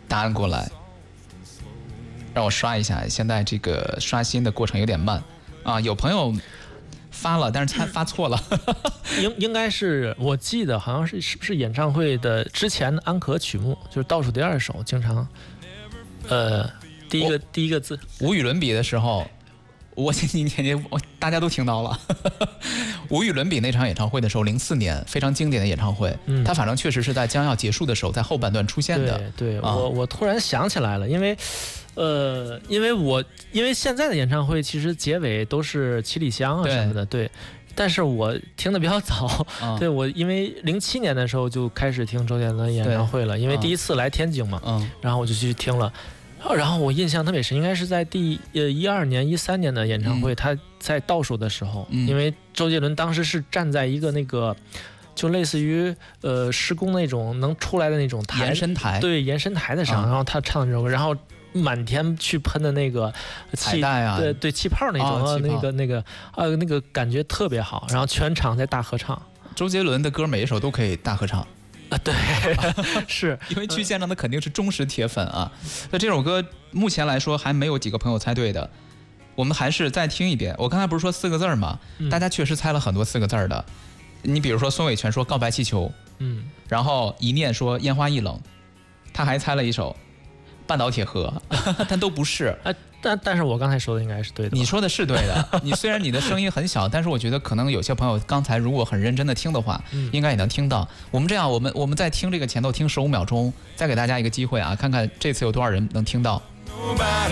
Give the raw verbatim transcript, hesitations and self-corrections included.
答案过来。让我刷一下，现在这个刷新的过程有点慢啊，有朋友发了，但是他发错了。 应应该是我记得好像是是不是演唱会的之前的安可曲目，就是倒数第二首，经常呃第一个第一个字无与伦比的时候，我你你你大家都听到了。无与伦比那场演唱会的时候，零四年非常经典的演唱会，嗯，它反正确实是在将要结束的时候，在后半段出现的。 对，对、啊、我我突然想起来了，因为。呃，因为我因为现在的演唱会其实结尾都是七里香啊什么的，对。对但是我听的比较早，嗯、对我因为零七年的时候就开始听周杰伦演唱会了，因为第一次来天津嘛，嗯，然后我就去听了，然后我印象特别深，应该是在第呃一二年、一三年的演唱会，嗯、他在倒数的时候，嗯，因为周杰伦当时是站在一个那个。就类似于呃施工那种能出来的那种台延伸台， 对延伸台的上，嗯、然后他唱这首歌，然后满天去喷的那个气带啊， 对对气泡那种， 哦、 那个那个呃那个感觉特别好，然后全场在大合唱。 周杰伦的歌每一首都可以大合唱啊，对，是因为去现场的肯定是忠实铁粉啊。那这首歌目前来说还没有几个朋友猜对的，我们还是再听一遍。我刚才不是说四个字吗？嗯、大家确实猜了很多四个字的。你比如说孙伟全说告白气球，嗯，然后一念说烟花易冷，他还猜了一首半岛铁盒，但都不是。 啊，但但是我刚才说的应该是对的。 你说的是对的，你虽然你的声音很小，但是我觉得可能有些朋友刚才如果很认真的听的话，嗯、应该也能听到。我们这样，我们我们再听这个前头听十五秒钟，再给大家一个机会啊，看看这次有多少人能听到。